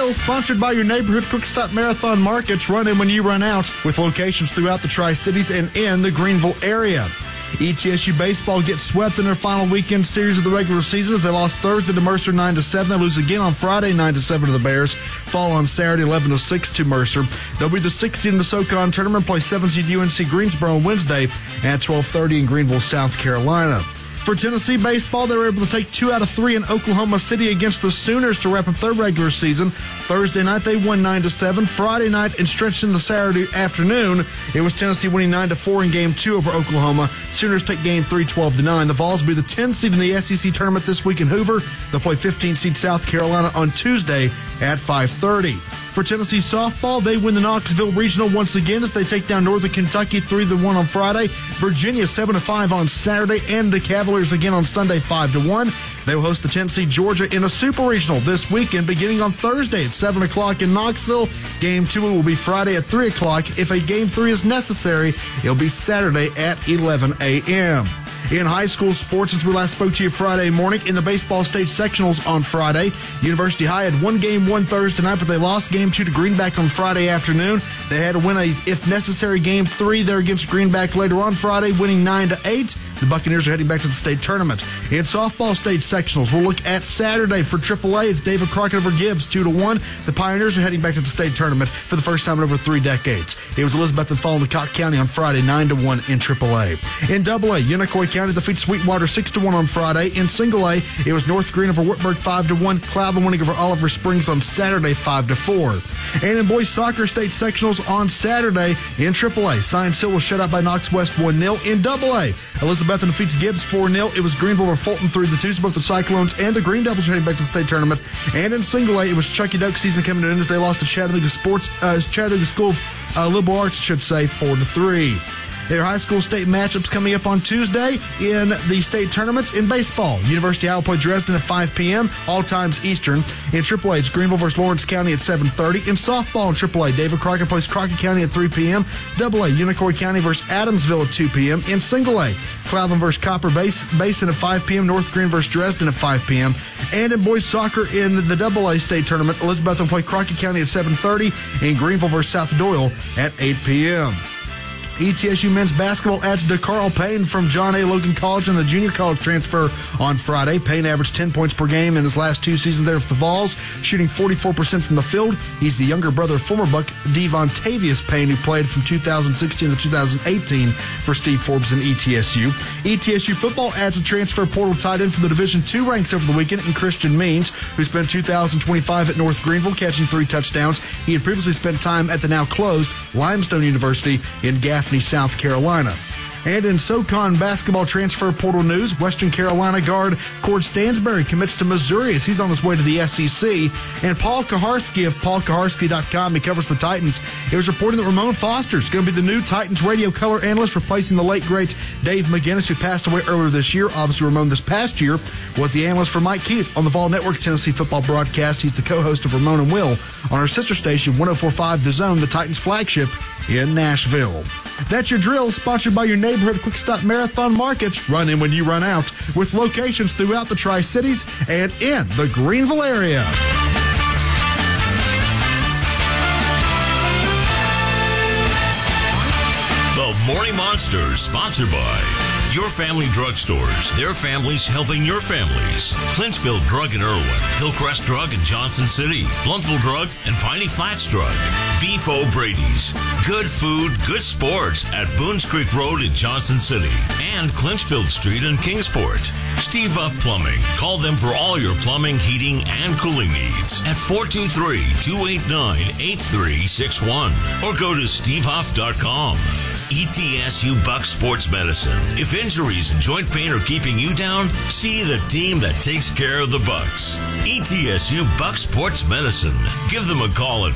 drill, sponsored by your neighborhood Quick Stop Marathon Markets. Run in when you run out, with locations throughout the Tri-Cities and in the Greenville area. ETSU baseball gets swept in their final weekend series of the regular season as they lost Thursday to Mercer 9-7. They lose again on Friday 9-7 to the Bears. Fall on Saturday 11-6 to Mercer. They'll be the 6th seed in the SoCon tournament. Play 7th seed UNC Greensboro on Wednesday at 12:30 in Greenville, South Carolina. For Tennessee baseball, they were able to take 2 out of 3 in Oklahoma City against the Sooners to wrap up their regular season. Thursday night, they won 9-7. Friday night, and stretched into Saturday afternoon, it was Tennessee winning 9-4 in Game 2 over Oklahoma. Sooners take Game 3 12-9. The Vols will be the 10th seed in the SEC tournament this week in Hoover. They'll play 15th seed South Carolina on Tuesday at 5:30. For Tennessee softball, they win the Knoxville Regional once again as they take down Northern Kentucky 3-1 on Friday. Virginia 7-5 on Saturday, and the Cavaliers again on Sunday 5-1. They will host the Tennessee Georgia in a Super Regional this weekend, beginning on Thursday at 7 o'clock in Knoxville. Game 2 will be Friday at 3 o'clock. If a Game 3 is necessary, it'll be Saturday at 11 a.m. In high school sports, since we last spoke to you Friday morning, in the baseball state sectionals on Friday, University High had one game won Thursday night, but they lost Game 2 to Greenback on Friday afternoon. They had to win a, if necessary, Game 3 there against Greenback later on Friday, winning 9-8. The Buccaneers are heading back to the state tournament. In softball state sectionals, we'll look at Saturday for AAA. It's David Crockett over Gibbs, 2-1. The Pioneers are heading back to the state tournament for the first time in over 3 decades. It was Elizabeth and Fallen to Cotton County on Friday, 9-1 in AAA. In AA, Unicoi County defeats Sweetwater 6-1 on Friday. In Single A, it was North Green over Whitburg 5-1. Cloudland winning over Oliver Springs on Saturday 5-4. And in boys soccer state sectionals on Saturday in AAA, Science Hill was shut out by Knox West 1-0. In AA, Elizabeth defeats Gibbs 4-0. It was Greenville over Fulton 3-2. So both the Cyclones and the Green Devils are heading back to the state tournament. And in Single A, it was Chucky Doak season coming to an end as they lost to Chattanooga School of Liberal Arts, 4-3. Their high school state matchups coming up on Tuesday in the state tournaments. In baseball, University of Iowa play Dresden at 5 p.m., all times Eastern. In AAA, it's Greenville versus Lawrence County at 7:30. In softball in AAA, David Crockett plays Crockett County at 3 p.m. AA, Unicoi County versus Adamsville at 2 p.m. In Single A, Cloudland versus Copper Basin at 5 p.m. North Green versus Dresden at 5 p.m. And in boys soccer in the AA state tournament, Elizabeth will play Crockett County at 7:30 and Greenville versus South Doyle at 8 p.m. ETSU men's basketball adds DeCarl Payne from John A. Logan College and the junior college transfer on Friday. Payne averaged 10 points per game in his last 2 seasons there with the Vols, shooting 44% from the field. He's the younger brother of former Buck Devontavious Payne, who played from 2016 to 2018 for Steve Forbes and ETSU. ETSU football adds a transfer portal tight end from the Division II ranks over the weekend in Christian Means, who spent 2025 at North Greenville, catching 3 touchdowns. He had previously spent time at the now closed Limestone University in Gaffney, South Carolina. And in SoCon basketball transfer portal news, Western Carolina guard Cord Stansberry commits to Missouri as he's on his way to the SEC. And Paul Kaharski of paulkaharski.com, he covers the Titans. It was reported that Ramon Foster is going to be the new Titans radio color analyst, replacing the late, great Dave McGinnis, who passed away earlier this year. Obviously, Ramon this past year was the analyst for Mike Keith on the Vol Network Tennessee football broadcast. He's the co-host of Ramon and Will on our sister station, 104.5 The Zone, the Titans flagship in Nashville. That's your drill, sponsored by your neighborhood Quick Stop Marathon Markets. Run in when you run out, with locations throughout the Tri-Cities and in the Greenville area. The Morning Monsters, sponsored by Your Family Drugstores. Their families helping your families. Clinchfield Drug in Irwin, Hillcrest Drug in Johnson City, Bluntville Drug, and Piney Flats Drug. Beef O'Brady's. Good food, good sports at Boones Creek Road in Johnson City and Clinchfield Street in Kingsport. Steve Huff Plumbing. Call them for all your plumbing, heating, and cooling needs at 423-289-8361 or go to stevehuff.com. ETSU Buck Sports Medicine. If injuries and joint pain are keeping you down, see the team that takes care of the Bucks. ETSU Buck Sports Medicine. Give them a call at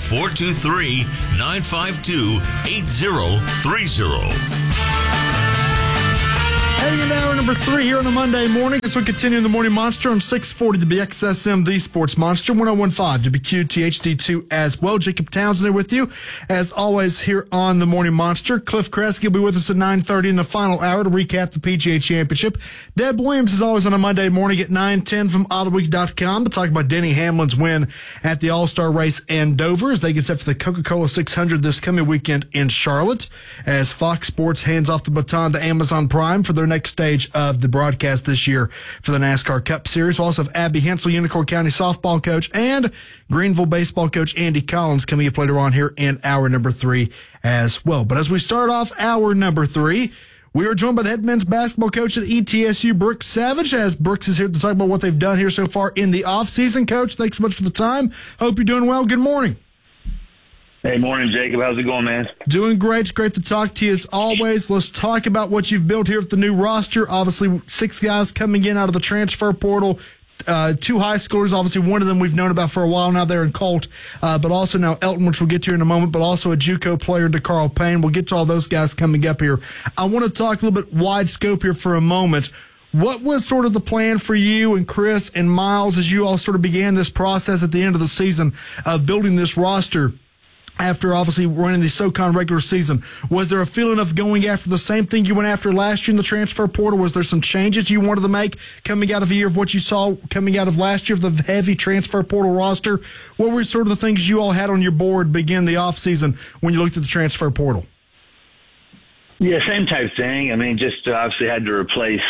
423-952-8030. Heading into hour number 3 here on a Monday morning as we continue in the Morning Monster on 640 WXSM, the Sports Monster, 101.5 WQTHD2 as well. Jacob Townsend there with you, as always, here on the Morning Monster. Cliff Kresge will be with us at 9:30 in the final hour to recap the PGA Championship. Deb Williams is always on a Monday morning at 9:10 from AutoWeek.com to talk about Denny Hamlin's win at the All-Star Race in Dover as they get set for the Coca-Cola 600 this coming weekend in Charlotte, as Fox Sports hands off the baton to Amazon Prime for their next stage of the broadcast this year for the NASCAR Cup Series. We'll also have Abby Hensel, Unicorn County softball coach, and Greenville baseball coach Andy Collins coming up later on here in hour number 3 as well. But as we start off hour number 3, we are joined by the head men's basketball coach at ETSU, Brooks Savage, as Brooks is here to talk about what they've done here so far in the offseason. Coach, thanks so much for the time. Hope you're doing well. Good morning. Hey, morning, Jacob. How's it going, man? Doing great. It's great to talk to you as always. Let's talk about what you've built here with the new roster. Obviously, 6 guys coming in out of the transfer portal. 2 high schoolers, obviously one of them we've known about for a while now there in Colt, but also now Elton, which we'll get to in a moment, but also a JUCO player into Carl Payne. We'll get to all those guys coming up here. I want to talk a little bit wide scope here for a moment. What was sort of the plan for you and Chris and Miles as you all sort of began this process at the end of the season of building this roster? After obviously running the SoCon regular season, was there a feeling of going after the same thing you went after last year in the transfer portal? Was there some changes you wanted to make coming out of a year of what you saw coming out of last year of the heavy transfer portal roster? What were sort of the things you all had on your board begin the offseason when you looked at the transfer portal? Yeah, same type thing. I mean, just obviously had to replace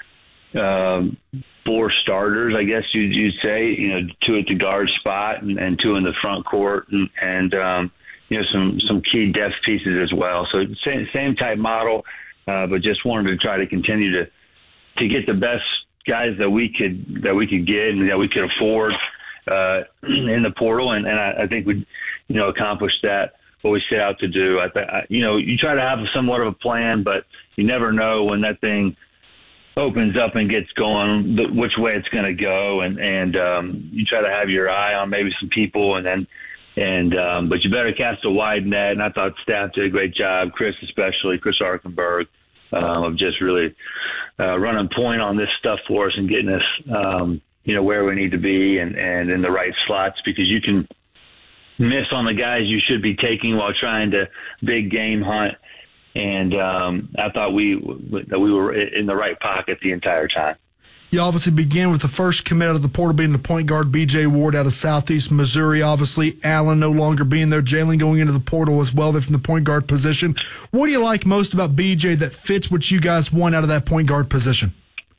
4 starters, I guess you'd say, 2 at the guard spot and 2 in the front court and some key depth pieces as well. So same type model, but just wanted to try to continue to get the best guys that we could get and that we could afford in the portal. And I think we, accomplished that, what we set out to do. You try to have somewhat of a plan, but you never know when that thing opens up and gets going, which way it's going to go. And you try to have your eye on maybe some people but you better cast a wide net. And I thought staff did a great job, Chris especially, Chris Arkenberg, of just really running point on this stuff for us and getting us, where we need to be and in the right slots, because you can miss on the guys you should be taking while trying to big game hunt. And I thought that we were in the right pocket the entire time. You obviously began with the first commit out of the portal being the point guard, B.J. Ward out of Southeast Missouri. Obviously, Allen no longer being there. Jalen going into the portal as well. They're from the point guard position. What do you like most about B.J. that fits what you guys want out of that point guard position?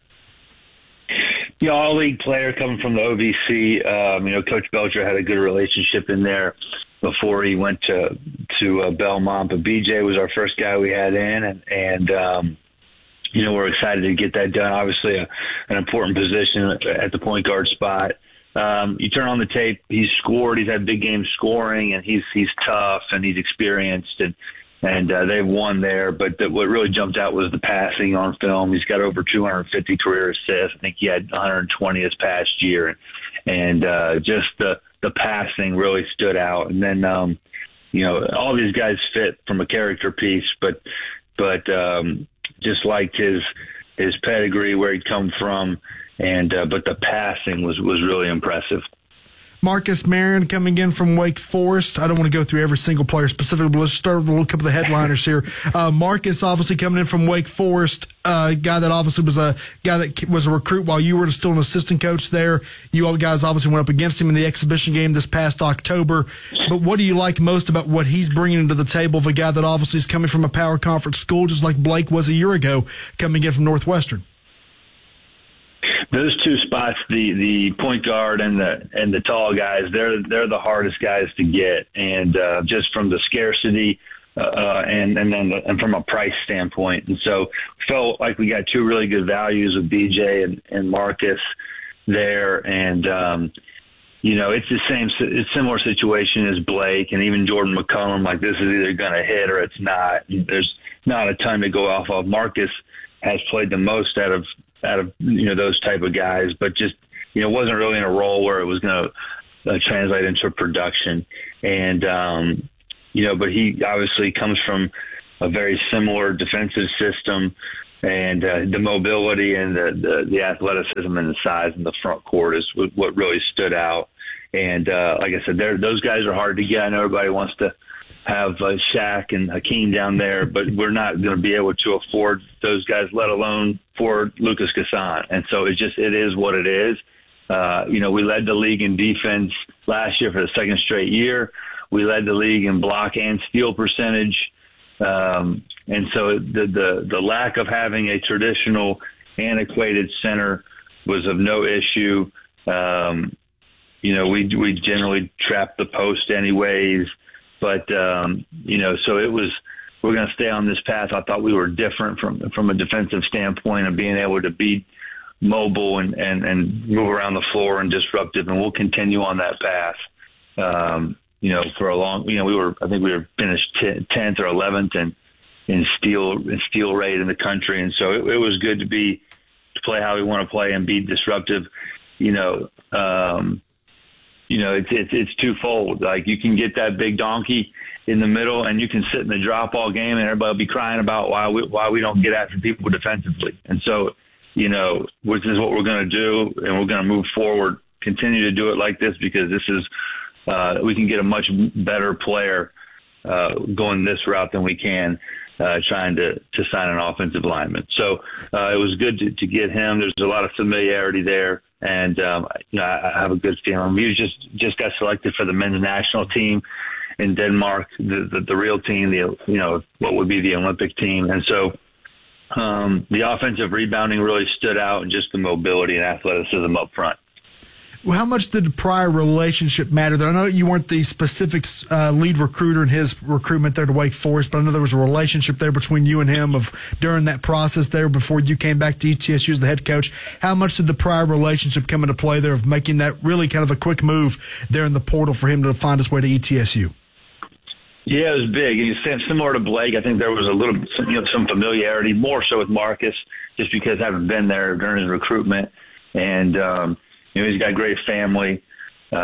All-league player coming from the OVC. Coach Belcher had a good relationship in there before he went to Belmont. But B.J. was our first guy we had in, and we're excited to get that done. Obviously, an important position at the point guard spot. You turn on the tape, he's scored. He's had big game scoring, and he's tough and he's experienced, and they've won there. But what really jumped out was the passing on film. He's got over 250 career assists. I think he had 120 this past year, and just the passing really stood out. And then all these guys fit from a character piece, but just liked his pedigree, where he'd come from, and but the passing was really impressive. Marcus Marion coming in from Wake Forest. I don't want to go through every single player specifically, but let's start with a little couple of the headliners here. Marcus obviously coming in from Wake Forest, guy that obviously was a guy that was a recruit while you were still an assistant coach there. You all guys obviously went up against him in the exhibition game this past October. But what do you like most about what he's bringing to the table of a guy that obviously is coming from a power conference school, just like Blake was a year ago, coming in from Northwestern? Those 2 spots, the point guard and the tall guys, they're the hardest guys to get, and just from the scarcity and from a price standpoint. And so felt like we got 2 really good values with BJ and Marcus there, and it's it's similar situation as Blake and even Jordan McCollum. Like, this is either going to hit or it's not. There's not a ton to go off of. Marcus has played the most out of those type of guys, but just wasn't really in a role where it was going to translate into production. And but he obviously comes from a very similar defensive system And the mobility and the athleticism and the size in the front court is what really stood out. And like I said, those guys are hard to get. I know everybody wants to have Shaq and Hakeem down there, but we're not going to be able to afford those guys, let alone for Lucas Gasson. And so it is what it is. We led the league in defense last year for the second straight year. We led the league in block and steal percentage. And so the lack of having a traditional antiquated center was of no issue. We generally trap the post anyways, but so it was. We're going to stay on this path. I thought we were different from a defensive standpoint of being able to be mobile and move around the floor and disruptive, and we'll continue on that path. For a long, I think we were finished 10th or 11th in steal rate in the country, and so it was good to play how we want to play and be disruptive. It's twofold. Like, you can get that big donkey in the middle, and you can sit in the drop ball game, and everybody will be crying about why we don't get after people defensively. And so, which is what we're going to do, and we're going to move forward, continue to do it like this, because this is we can get a much better player going this route than we can trying to sign an offensive lineman. So it was good to get him. There's a lot of familiarity there, and I have a good feeling. We just got selected for the men's national team in Denmark, the real team, what would be the Olympic team. And so the offensive rebounding really stood out, and just the mobility and athleticism up front. Well, how much did the prior relationship matter there? I know you weren't the specific lead recruiter in his recruitment there to Wake Forest, but I know there was a relationship there between you and him during that process there before you came back to ETSU as the head coach. How much did the prior relationship come into play there of making that really kind of a quick move there in the portal for him to find his way to ETSU? Yeah, it was big. And similar to Blake, I think there was a little, some familiarity, more so with Marcus, just because I haven't been there during his recruitment. And, he's got a great family. So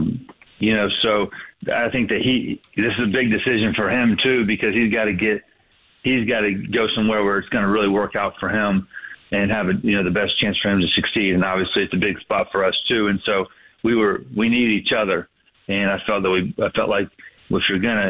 I think that this is a big decision for him too, because he's got to go somewhere where it's going to really work out for him and have the best chance for him to succeed. And obviously it's a big spot for us too. And so we need each other. And I felt like when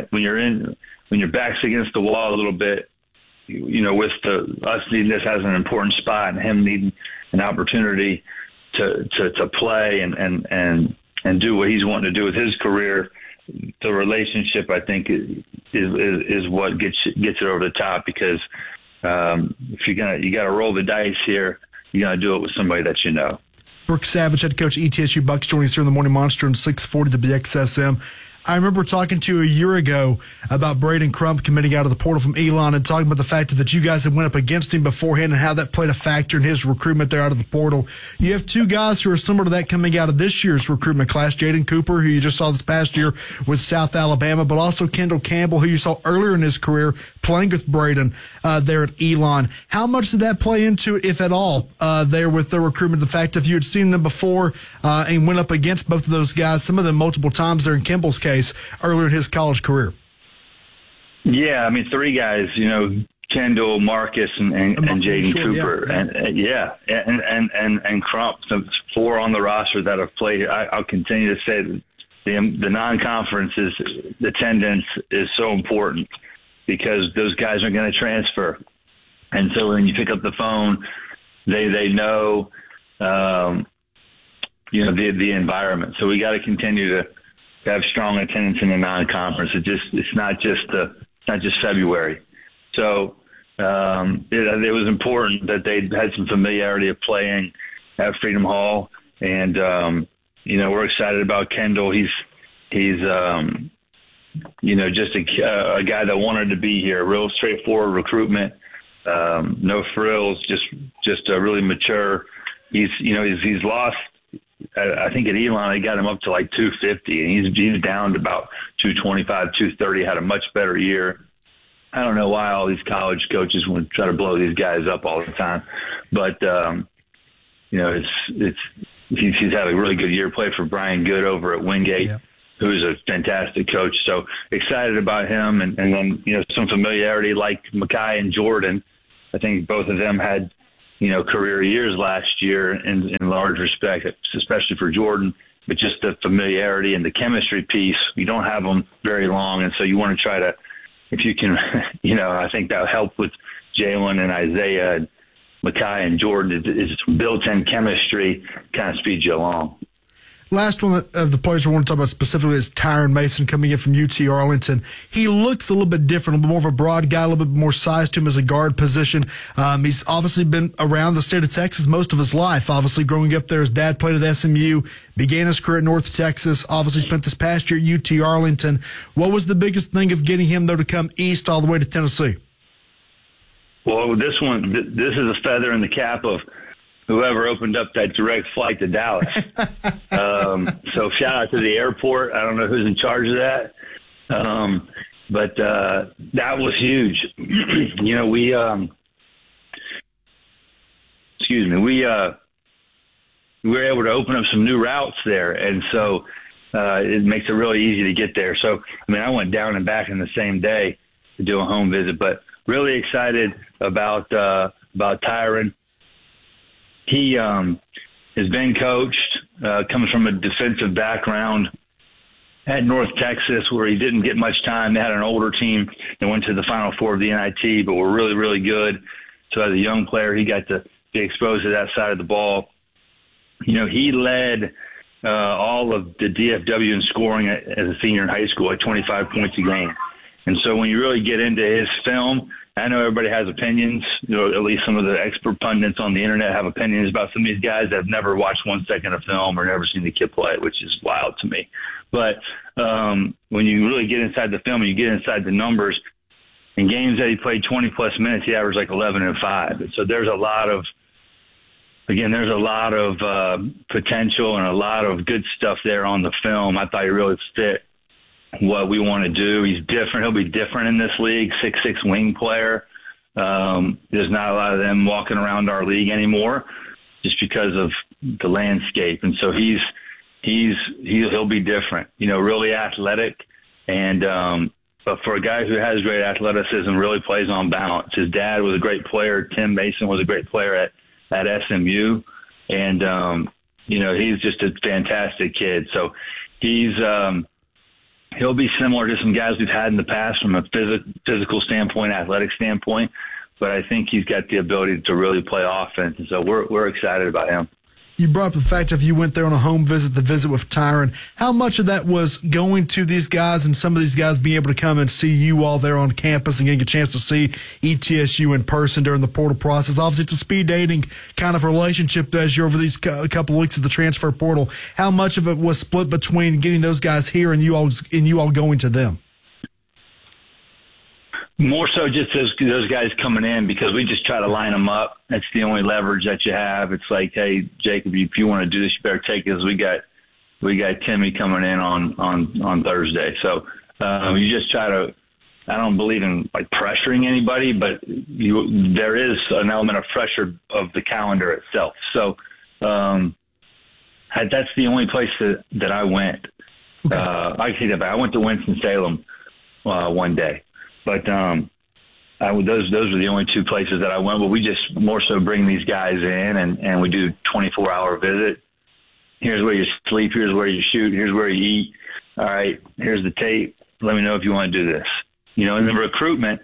your back's against the wall a little bit, with us needing this as an important spot and him needing an opportunity to play and do what he's wanting to do with his career, the relationship, I think, is what gets it over the top, because if you got to roll the dice here, you got to do it with somebody that you know. Brooke Savage, head coach ETSU Bucks, joining us here in the Morning Monster on 640 WXSM. I remember talking to you a year ago about Braden Crump committing out of the portal from Elon, and talking about the fact that you guys had went up against him beforehand and how that played a factor in his recruitment there out of the portal. You have two guys who are similar to that coming out of this year's recruitment class, Jaden Cooper, who you just saw this past year with South Alabama, but also Kendall Campbell, who you saw earlier in his career playing with Braden there at Elon. How much did that play into it, if at all, there with the recruitment? The fact if you had seen them before and went up against both of those guys, some of them multiple times there in Kimball's case, earlier in his college career. Yeah, I mean, three guys, Kendall, Marcus, and Jaden Cooper, yeah. and Crump, the four on the roster that have played. I'll continue to say the non-conferences attendance is so important, because those guys are going to transfer, and so when you pick up the phone, they know the environment. So we got to continue to have strong attendance in the non-conference. It's not just February. So it was important that they had some familiarity of playing at Freedom Hall, and we're excited about Kendall. He's just a guy that wanted to be here. Real straightforward recruitment, no frills, just a really mature. He's lost. I think at Elon, they got him up to like 250, and he's down to about 225, 230, had a much better year. I don't know why all these college coaches want to try to blow these guys up all the time, but, he's had a really good year. Played for Brian Good over at Wingate, who's a fantastic coach. So excited about him, and then, some familiarity like Makai and Jordan, I think both of them had, career years last year in large respect, especially for Jordan. But just the familiarity and the chemistry piece, you don't have them very long. And so you want to try to, if you can, I think that will help with Jalen and Isaiah and Mekhi and Jordan is built-in chemistry, kind of speeds you along. Last one of the players we want to talk about specifically is Tyron Mason coming in from UT Arlington. He looks a little bit different, a little bit more of a broad guy, a little bit more size to him as a guard position. He's obviously been around the state of Texas most of his life. Obviously, growing up there, his dad played at SMU, began his career at North Texas, obviously spent this past year at UT Arlington. What was the biggest thing of getting him, though, to come east all the way to Tennessee? Well, this is a feather in the cap of whoever opened up that direct flight to Dallas. So shout out to the airport. I don't know who's in charge of that. But that was huge. We were able to open up some new routes there. And so it makes it really easy to get there. So, I went down and back in the same day to do a home visit, but really excited about Tyron. He has been coached, comes from a defensive background at North Texas, where he didn't get much time. They had an older team that went to the Final Four of the NIT, but were really, really good. So as a young player, he got to be exposed to that side of the ball. He led all of the DFW in scoring as a senior in high school at 25 points a game. And so when you really get into his film, I know everybody has opinions, at least some of the expert pundits on the internet have opinions about some of these guys that have never watched 1 second of film or never seen the kid play, which is wild to me. But when you really get inside the film and you get inside the numbers, in games that he played 20-plus minutes, he averaged like 11 and 5. So there's a lot of potential and a lot of good stuff there on the film. I thought he really fit what we want to do. He's different. He'll be different in this league. 6'6" wing player. There's not a lot of them walking around our league anymore, just because of the landscape. And so he'll be different. Really athletic, and but for a guy who has great athleticism, really plays on balance. His dad was a great player. Tim Mason was a great player at SMU, and he's just a fantastic kid. So he'll be similar to some guys we've had in the past from a physical standpoint, athletic standpoint, but I think he's got the ability to really play offense, and so we're excited about him. You brought up the fact if you went there on a home visit, the visit with Tyron, how much of that was going to these guys and some of these guys being able to come and see you all there on campus and getting a chance to see ETSU in person during the portal process? Obviously, it's a speed dating kind of relationship as you're over these couple of weeks of the transfer portal. How much of it was split between getting those guys here and you all going to them? More so just those guys coming in, because we just try to line them up. That's the only leverage that you have. It's like, hey, Jacob, if you want to do this, you better take it. We got Timmy coming in on Thursday. So you just try to. I don't believe in like pressuring anybody, but there is an element of pressure of the calendar itself. So that's the only place that I went. Okay. I can see that, but I went to Winston-Salem one day. But those were the only two places that I went. But we just more so bring these guys in, and we do 24-hour visit. Here's where you sleep. Here's where you shoot. Here's where you eat. All right, here's the tape. Let me know if you want to do this. And the recruitment,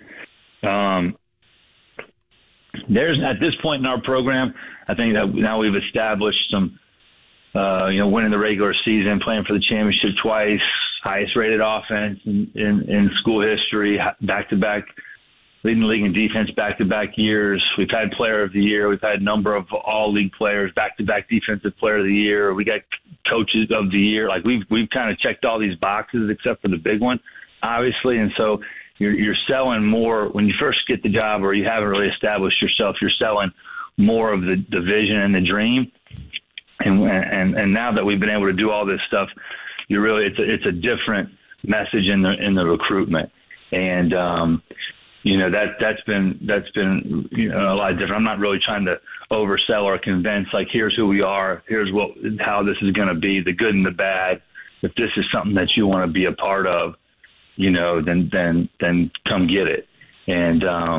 there's at this point in our program, I think that now we've established some, winning the regular season, playing for the championship twice, highest rated offense in school history, back-to-back, leading the league in defense back-to-back years. We've had player of the year. We've had a number of all-league players, back-to-back defensive player of the year. We got coaches of the year. Like we've kind of checked all these boxes except for the big one, obviously. And so you're selling more when you first get the job, or you haven't really established yourself. You're selling more of the vision and the dream. And now that we've been able to do all this stuff, it's a different message in the recruitment, and that's been a lot different. I'm not really trying to oversell or convince. Like, here's who we are, here's how this is going to be, the good and the bad. If this is something that you want to be a part of, then come get it. And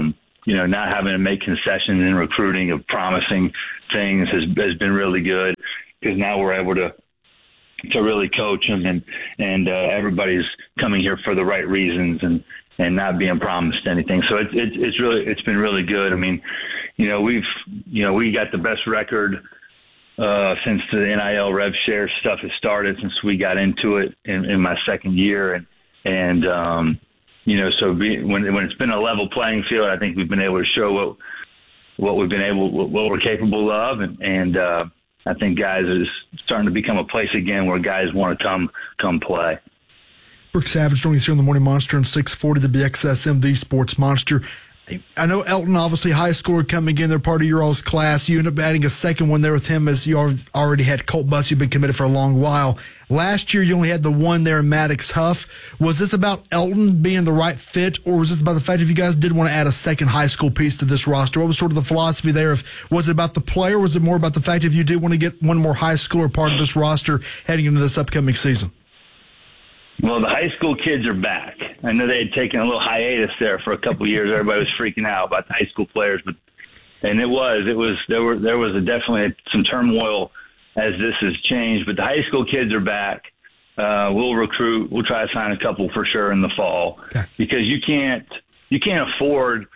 not having to make concessions in recruiting of promising things has been really good, because now we're able to really coach them, and everybody's coming here for the right reasons and not being promised anything. So it's been really good. I mean, we got the best record since the NIL rev share stuff has started, since we got into it in my second year, and so when it's been a level playing field, I think we've been able to show what we're capable of, and I think guys is starting to become a place again where guys want to come play. Brooks Savage joining us here on the Morning Monster on 640 the BXSM, the Sports Monster. I know Elton, obviously high scorer coming in. They're part of your all's class. You end up adding a second one there with him, as you already had Colt Buss. You've been committed for a long while. Last year, you only had the one there, Maddox Huff. Was this about Elton being the right fit, or was this about the fact if you guys did want to add a second high school piece to this roster? What was sort of the philosophy there? Was it about the player, or was it more about the fact if you did want to get one more high schooler part of this roster heading into this upcoming season? Well, the high school kids are back. I know they had taken a little hiatus there for a couple of years. Everybody was freaking out about the high school players, there was definitely some turmoil as this has changed. But the high school kids are back. We'll recruit. We'll try to sign a couple for sure in the fall, because you can't afford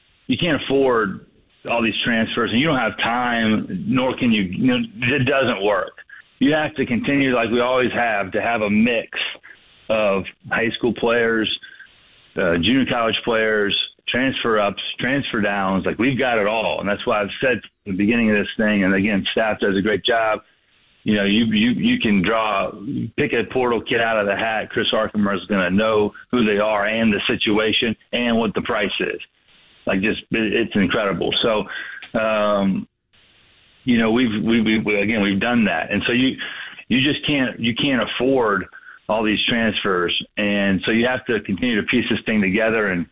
all these transfers, and you don't have time, nor can you. It doesn't work. You have to continue, like we always have, to have a mix of high school players, junior college players, transfer ups, transfer downs. Like, we've got it all. And that's why I've said at the beginning of this thing, and again, staff does a great job. You can pick a portal kid out of the hat. Chris Arkhammer is going to know who they are and the situation and what the price is. It's incredible. So, we've done that. And so you can't afford all these transfers, and so you have to continue to piece this thing together. And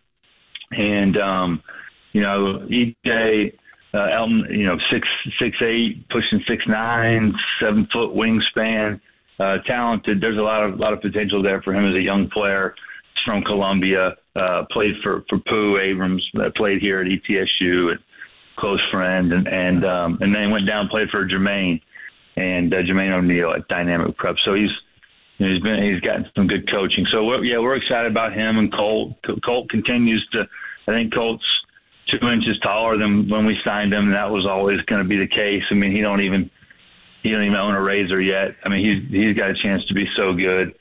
EJ Elton, 6'8", pushing 6'9", 7-foot wingspan, talented. There's a lot of potential there for him as a young player. He's from Columbia, played for Pooh Abrams, played here at ETSU, and close friend, and then went down and played for Jermaine O'Neal at Dynamic Prep. So he's gotten some good coaching. So we're excited about him and Colt. Colt continues to. I think Colt's 2 inches taller than when we signed him, and that was always going to be the case. I mean, he don't even own a razor yet. I mean, he's got a chance to be so good.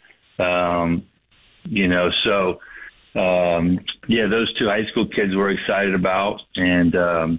Those two high school kids we're excited about, and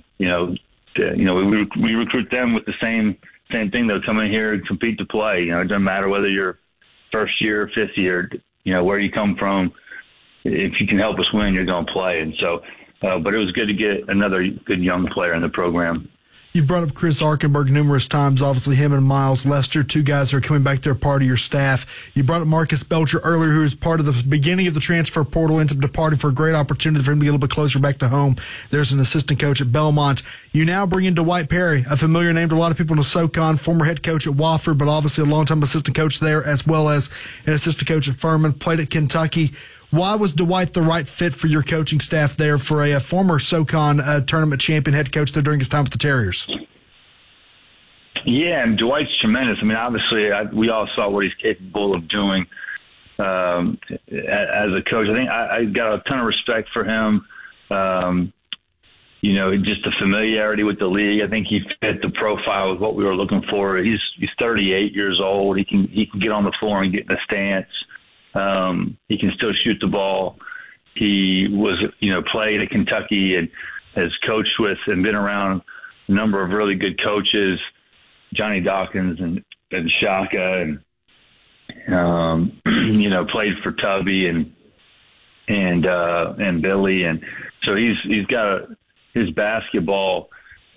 we recruit them with the same thing. They'll come in here and compete to play. It doesn't matter whether you're first year, fifth year, where you come from. If you can help us win, you're going to play. And so, but it was good to get another good young player in the program. You've brought up Chris Arkenberg numerous times. Obviously, him and Miles Lester, two guys that are coming back. They're part of your staff. You brought up Marcus Belcher earlier, who was part of the beginning of the transfer portal, ends up departing for a great opportunity for him to get a little bit closer back to home. There's an assistant coach at Belmont. You now bring in Dwight Perry, a familiar name to a lot of people in the SoCon, former head coach at Wofford, but obviously a longtime assistant coach there, as well as an assistant coach at Furman, played at Kentucky. Why was Dwight the right fit for your coaching staff there, for a former SoCon tournament champion head coach there during his time with the Terriers? Yeah, and Dwight's tremendous. I mean, obviously, we all saw what he's capable of doing as a coach. I think I got a ton of respect for him. Just the familiarity with the league. I think he fit the profile of what we were looking for. He's 38 years old. He can get on the floor and get in a stance. He can still shoot the ball. He was, played at Kentucky and has coached with and been around a number of really good coaches. Johnny Dawkins and Shaka, and played for Tubby and Billy, and so he's got his basketball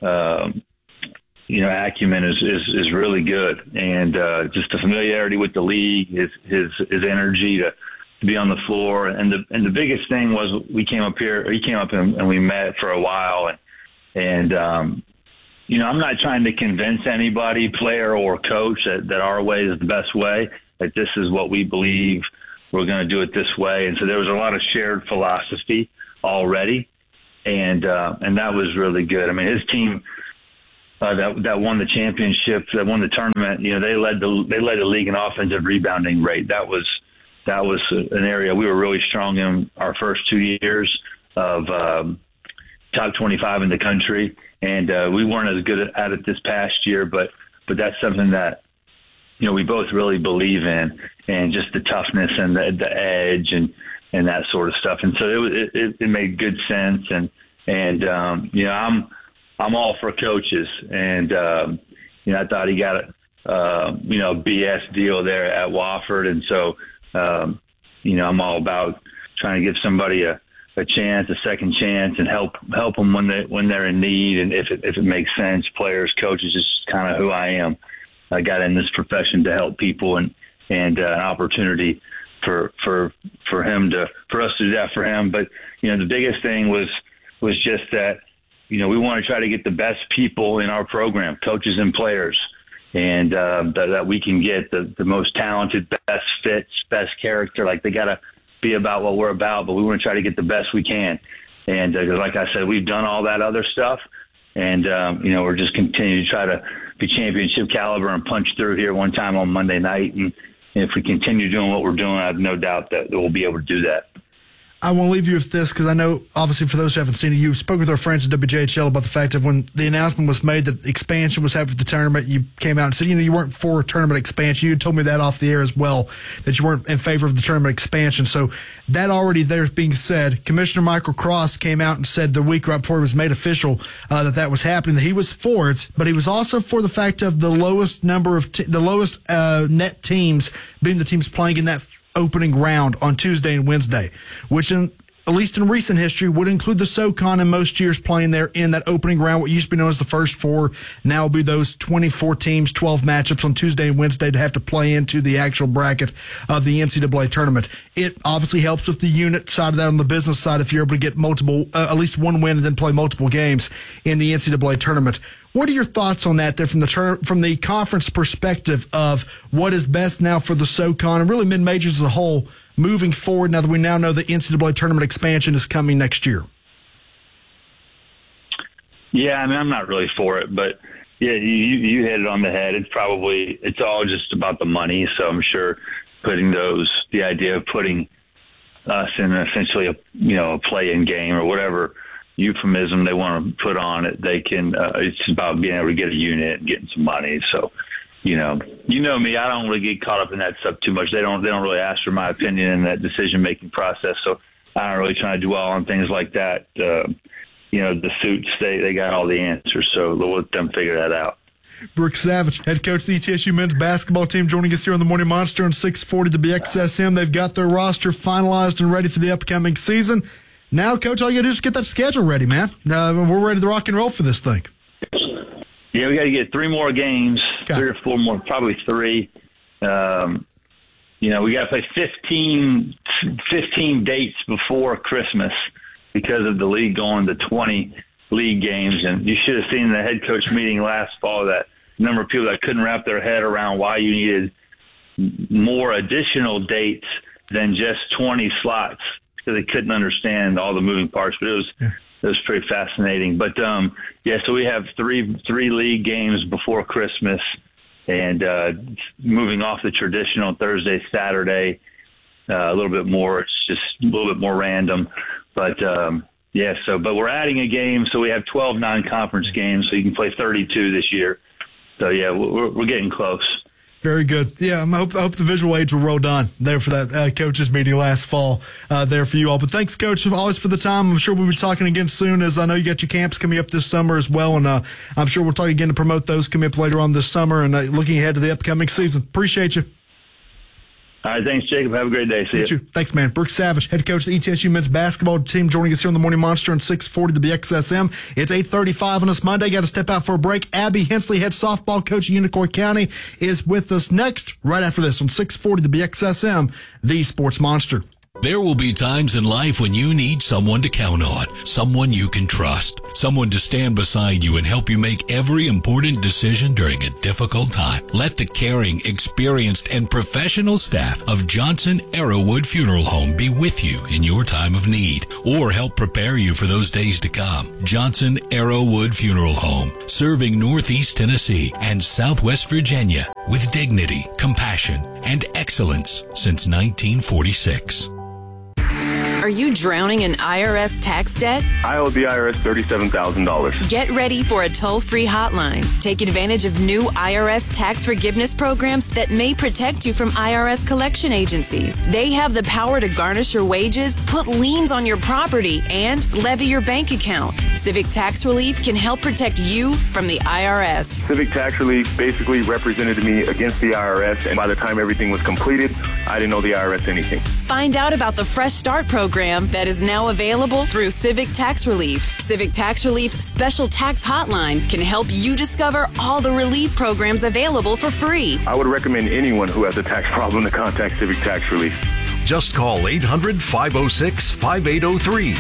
acumen is really good, and just the familiarity with the league, his energy to be on the floor, and the biggest thing was he came up and we met for a while, and I'm not trying to convince anybody, player or coach, that our way is the best way, that this is what we believe, we're going to do it this way. And so there was a lot of shared philosophy already. and that was really good. I mean, his team that won the championship, that won the tournament, they led the league in offensive rebounding rate. That was an area we were really strong in our first 2 years of top 25 in the country, and we weren't as good at it this past year, but that's something that we both really believe in, and just the toughness and the edge and that sort of stuff. And so it made good sense, and I'm all for coaches, and I thought he got a BS deal there at Wofford, and so I'm all about trying to give somebody a chance, a second chance, and help them when they're in need, and if it makes sense. Players, coaches, is kind of who I am. I got in this profession to help people, and an opportunity for us to do that for him. But the biggest thing was just that we want to try to get the best people in our program, coaches and players, and that we can get the most talented, best fits, best character. Like, they got to be about what we're about, but we want to try to get the best we can. And like I said, we've done all that other stuff, and we're just continuing to try to be championship caliber and punch through here one time on Monday night. And if we continue doing what we're doing, I have no doubt that we'll be able to do that. I want to leave you with this, because I know, obviously, for those who haven't seen it, you spoke with our friends at WJHL about the fact that when the announcement was made that expansion was happening for the tournament, you came out and said, you weren't for tournament expansion. You told me that off the air as well, that you weren't in favor of the tournament expansion. So that already there being said, Commissioner Michael Cross came out and said the week right before it was made official that was happening, that he was for it, but he was also for the fact of the lowest number of the lowest net teams being the teams playing in that opening round on Tuesday and Wednesday, which at least in recent history would include the SoCon in most years playing there in that opening round, what used to be known as the first four. Now will be those 24 teams, 12 matchups on Tuesday and Wednesday to have to play into the actual bracket of the NCAA tournament. It obviously helps with the unit side of that on the business side if you're able to get multiple, at least one win and then play multiple games in the NCAA tournament. What are your thoughts on that there from the conference perspective of what is best now for the SoCon and really mid-majors as a whole moving forward now that we now know the NCAA tournament expansion is coming next year? Yeah, I mean, I'm not really for it, but yeah, you hit it on the head. It's all just about the money. So I'm sure the idea of putting us in essentially a play-in game or whatever euphemism they want to put on it, they can. It's about being able to get a unit and getting some money. So, me, I don't really get caught up in that stuff too much. They don't really ask for my opinion in that decision-making process. So I don't really try to dwell on things like that. The suits, they got all the answers. So we'll let them figure that out. Brooks Savage, head coach of the ETSU men's basketball team, joining us here on the Morning Monster on 640 to BXSM. They've got their roster finalized and ready for the upcoming season. Now, Coach, all you got to do is get that schedule ready, man. We're ready to rock and roll for this thing. Yeah, we got to get 3 more games, okay. 3 or 4 more, probably 3. We got to play 15 dates before Christmas because of the league going to 20 league games. And you should have seen the head coach meeting last fall, that number of people that couldn't wrap their head around why you needed more additional dates than just 20 slots. So they couldn't understand all the moving parts, but it was pretty fascinating. But so we have three league games before Christmas, and moving off the traditional Thursday, Saturday, a little bit more. It's just a little bit more random, but but we're adding a game, so we have 12 non-conference games, so you can play 32 this year. So yeah, we're getting close. Very good. Yeah, I hope the visual aids were well done there for that coaches meeting last fall there for you all. But thanks, Coach, always for the time. I'm sure we'll be talking again soon, as I know you got your camps coming up this summer as well, and I'm sure we'll talk again to promote those coming up later on this summer and looking ahead to the upcoming season. Appreciate you. All right, thanks, Jacob. Have a great day. See you. Thanks, man. Brooks Savage, head coach of the ETSU men's basketball team, joining us here on the Morning Monster on 640 the BXSM. It's 8:35 on this Monday. Got to step out for a break. Abby Hensley, head softball coach at Unicoi County, is with us next, right after this on 640 the BXSM, the Sports Monster. There will be times in life when you need someone to count on, someone you can trust, someone to stand beside you and help you make every important decision during a difficult time. Let the caring, experienced, and professional staff of Johnson Arrowwood Funeral Home be with you in your time of need or help prepare you for those days to come. Johnson Arrowwood Funeral Home, serving Northeast Tennessee and Southwest Virginia with dignity, compassion, and excellence since 1946. Are you drowning in IRS tax debt? I owe the IRS $37,000. Get ready for a toll-free hotline. Take advantage of new IRS tax forgiveness programs that may protect you from IRS collection agencies. They have the power to garnish your wages, put liens on your property, and levy your bank account. Civic Tax Relief can help protect you from the IRS. Civic Tax Relief basically represented me against the IRS, and by the time everything was completed, I didn't owe the IRS anything. Find out about the Fresh Start program that is now available through Civic Tax Relief. Civic Tax Relief's special tax hotline can help you discover all the relief programs available for free. I would recommend anyone who has a tax problem to contact Civic Tax Relief. Just call 800-506-5803.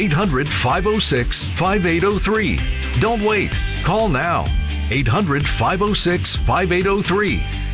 800-506-5803. Don't wait. Call now. 800-506-5803.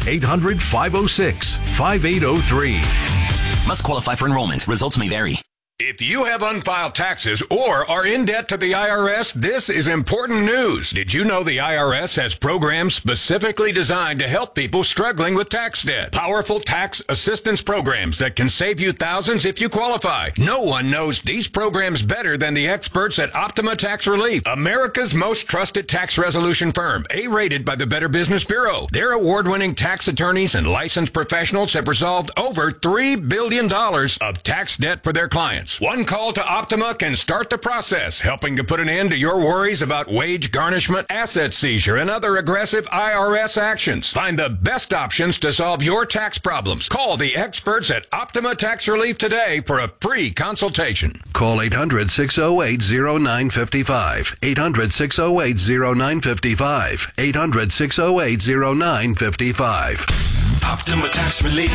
800-506-5803. Must qualify for enrollment. Results may vary. If you have unfiled taxes or are in debt to the IRS, this is important news. Did you know the IRS has programs specifically designed to help people struggling with tax debt? Powerful tax assistance programs that can save you thousands if you qualify. No one knows these programs better than the experts at Optima Tax Relief, America's most trusted tax resolution firm, A-rated by the Better Business Bureau. Their award-winning tax attorneys and licensed professionals have resolved over $3 billion of tax debt for their clients. One call to Optima can start the process, helping to put an end to your worries about wage garnishment, asset seizure, and other aggressive IRS actions. Find the best options to solve your tax problems. Call the experts at Optima Tax Relief today for a free consultation. Call 800-608-0955. 800-608-0955. 800-608-0955. Optima Tax Relief.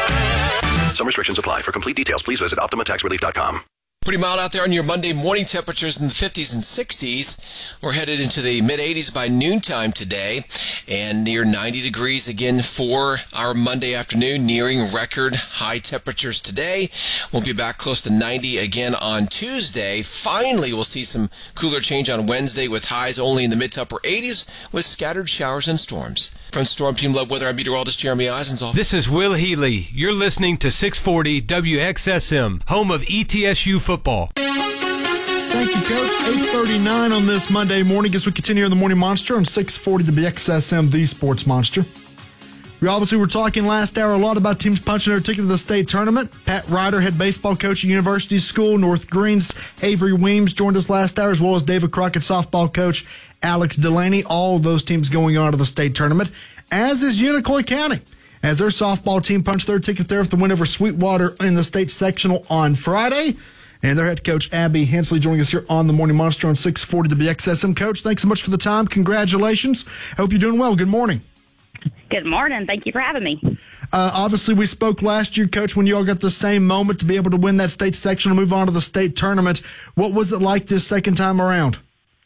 Some restrictions apply. For complete details, please visit OptimaTaxRelief.com. Pretty mild out there on your Monday morning. Temperatures in the 50s and 60s. We're headed into the mid-80s by noontime today and near 90 degrees again for our Monday afternoon, nearing record high temperatures today. We'll be back close to 90 again on Tuesday. Finally, we'll see some cooler change on Wednesday with highs only in the mid to upper 80s with scattered showers and storms. From Storm Team Love Weather, I'm meteorologist Jeremy Eisenzoll. This is Will Healy. You're listening to 640 WXSM, home of ETSU football. Thank you, Coach. 8:39 on this Monday morning as we continue on the Morning Monster on 640 WXSM, the Sports Monster. We obviously were talking last hour a lot about teams punching their ticket to the state tournament. Pat Ryder, head baseball coach at University School, North Green's Avery Weems joined us last hour, as well as David Crockett softball coach Alex Delaney. All of those teams going on to the state tournament, as is Unicoi County, as their softball team punched their ticket there with the win over Sweetwater in the state sectional on Friday. And their head coach, Abby Hensley, joining us here on the Morning Monster on 640 WXSM. Coach, thanks so much for the time. Congratulations. I hope you're doing well. Good morning. Good morning. Thank you for having me. Obviously, we spoke last year, Coach, when you all got the same moment to be able to win that state section and move on to the state tournament. What was it like this second time around?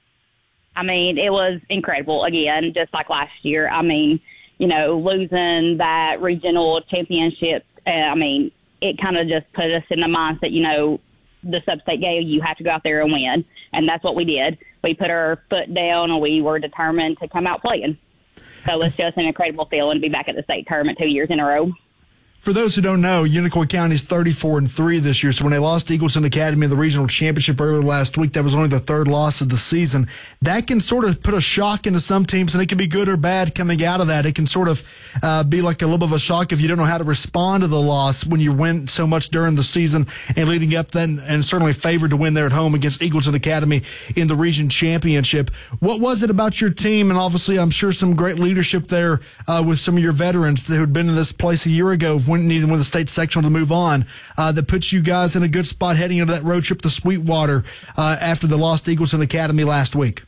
I mean, it was incredible again, just like last year. I mean, you know, losing that regional championship, I mean, it kind of just put us in the mindset, you know, the sub-state game, you have to go out there and win. And that's what we did. We put our foot down and we were determined to come out playing. So it's just an incredible feeling to be back at the state tournament 2 years in a row. For those who don't know, Unicoi County is 34-3 this year. So when they lost Eagleton Academy in the regional championship earlier last week, that was only the third loss of the season. That can sort of put a shock into some teams, and it can be good or bad coming out of that. It can sort of be like a little bit of a shock if you don't know how to respond to the loss when you win so much during the season and leading up then, and certainly favored to win there at home against Eagleton Academy in the region championship. What was it about your team, and obviously I'm sure some great leadership there with some of your veterans who had been in this place a year ago, needed to win the state sectional to move on, that puts you guys in a good spot heading into that road trip to Sweetwater after the loss to Eagleton Academy last week?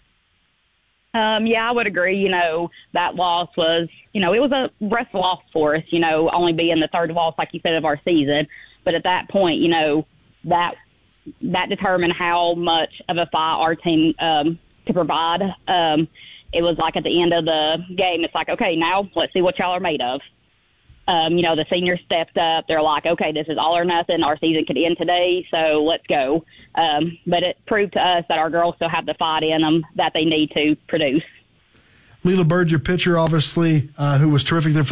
Yeah, I would agree. You know, that loss was, you know, it was a rough loss for us, you know, only being the third loss, like you said, of our season. But at that point, you know, that determined how much of a fight our team could provide. It was like at the end of the game, it's like, okay, now let's see what y'all are made of. You know, the seniors stepped up. They're like, okay, this is all or nothing. Our season could end today, so let's go. But it proved to us that our girls still have the fight in them that they need to produce. Leela Bird, your pitcher, obviously, who was terrific there for